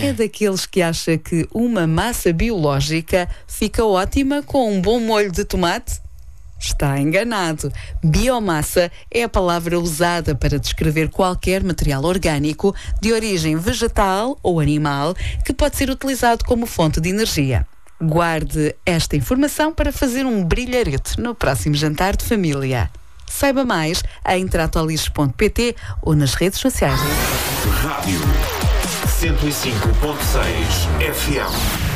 É daqueles que acha que uma massa biológica fica ótima com um bom molho de tomate? Está enganado. Biomassa é a palavra usada para descrever qualquer material orgânico de origem vegetal ou animal que pode ser utilizado como fonte de energia. Guarde esta informação para fazer um brilharete no próximo jantar de família. Saiba mais em tratolixo.pt ou nas redes sociais. Rádio 105.6 FM.